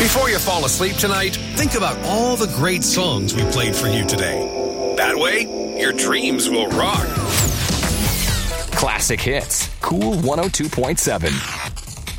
Before you fall asleep tonight, think about all the great songs we played for you today. That way, your dreams will rock. Classic hits. Cool 102.7.